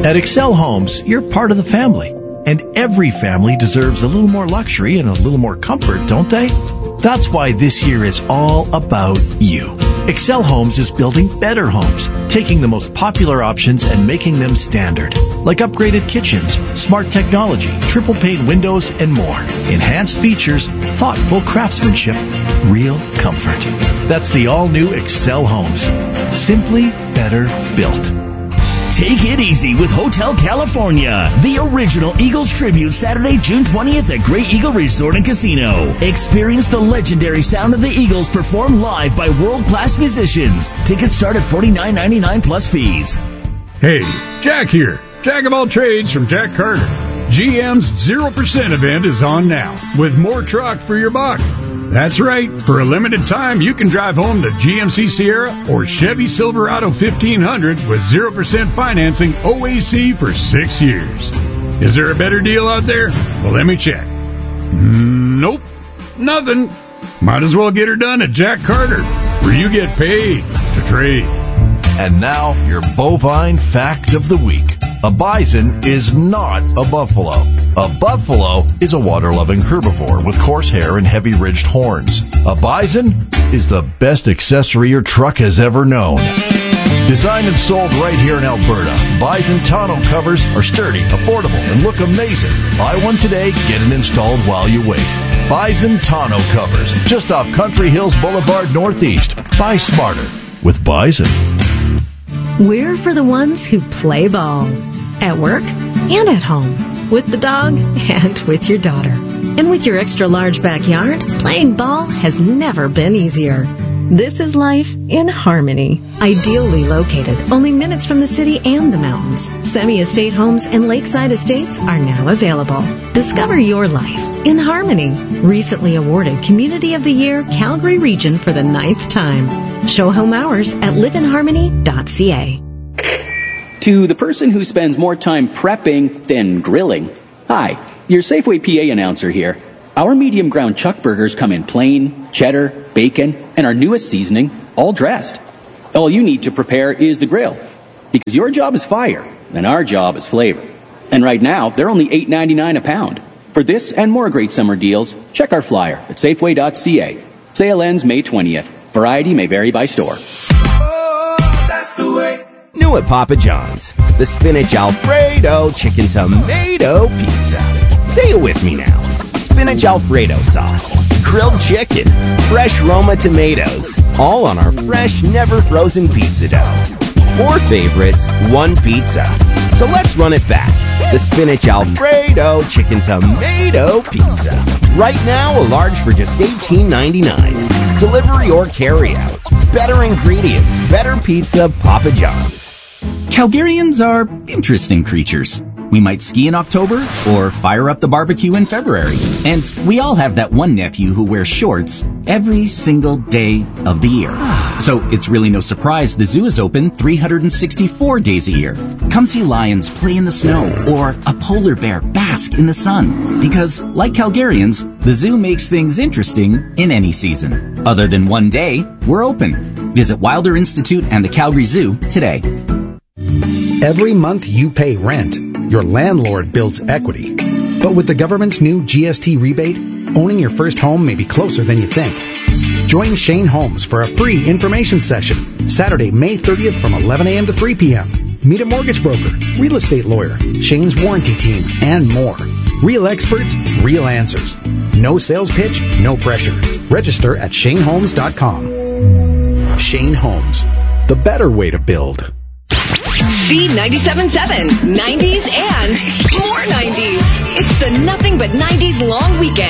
At Excel Homes, you're part of the family. And every family deserves a little more luxury and a little more comfort, don't they? That's why this year is all about you. Excel Homes is building better homes, taking the most popular options and making them standard. Like upgraded kitchens, smart technology, triple pane windows, and more. Enhanced features, thoughtful craftsmanship, real comfort. That's the all-new Excel Homes. Simply better built. Take it easy with Hotel California, the original Eagles tribute Saturday, June 20th at Grey Eagle Resort and Casino. Experience the legendary sound of the Eagles performed live by world-class musicians. Tickets start at $49.99 plus fees. Hey, Jack here. Jack of all trades from Jack Carter. GM's 0% event is on now, with more truck for your buck. That's right. For a limited time, you can drive home the GMC Sierra or Chevy Silverado 1500 with 0% financing OAC for 6 years. Is there a better deal out there? Well, let me check. Nope. Nothing. Might as well get her done at Jack Carter, where you get paid to trade. And now, your bovine fact of the week. A bison is not a buffalo. A buffalo is a water-loving herbivore with coarse hair and heavy-ridged horns. A bison is the best accessory your truck has ever known. Designed and sold right here in Alberta, Bison tonneau covers are sturdy, affordable, and look amazing. Buy one today, get it installed while you wait. Bison tonneau covers, just off Country Hills Boulevard Northeast. Buy smarter with Bison. We're for the ones who play ball. At work and at home. With the dog and with your daughter. And with your extra-large backyard, playing ball has never been easier. This is life in harmony. Ideally located, only minutes from the city and the mountains. Semi-estate homes and lakeside estates are now available. Discover your life in harmony. Recently awarded Community of the Year, Calgary Region for the 9th time. Show home hours at liveinharmony.ca. To the person who spends more time prepping than grilling. Hi, your Safeway PA announcer here. Our medium ground chuck burgers come in plain, cheddar, bacon, and our newest seasoning, all dressed. All you need to prepare is the grill. Because your job is fire, and our job is flavor. And right now, they're only $8.99 a pound. For this and more great summer deals, check our flyer at Safeway.ca. Sale ends May 20th. Variety may vary by store. Oh, that's the way. New at Papa John's, the Spinach Alfredo Chicken Tomato Pizza. Say it with me now. Spinach Alfredo sauce, grilled chicken, fresh Roma tomatoes, all on our fresh, never frozen pizza dough. 4 favorites, 1 pizza. So let's run it back. The Spinach Alfredo Chicken Tomato Pizza. Right now, a large for just $18.99. Delivery or carry-out. Better ingredients, better pizza, Papa John's. Calgarians are interesting creatures. We might ski in October or fire up the barbecue in February. And we all have that one nephew who wears shorts every single day of the year. So it's really no surprise the zoo is open 364 days a year. Come see lions play in the snow or a polar bear bask in the sun. Because, like Calgarians, the zoo makes things interesting in any season. Other than one day, we're open. Visit Wilder Institute and the Calgary Zoo today. Every month you pay rent, your landlord builds equity. But with the government's new GST rebate, owning your first home may be closer than you think. Join Shane Holmes for a free information session, Saturday, May 30th from 11 a.m. to 3 p.m. Meet a mortgage broker, real estate lawyer, Shane's warranty team, and more. Real experts, real answers. No sales pitch, no pressure. Register at ShaneHolmes.com. Shane Holmes, the better way to build. B97.7, 90s and more 90s. It's the Nothing But 90s long weekend.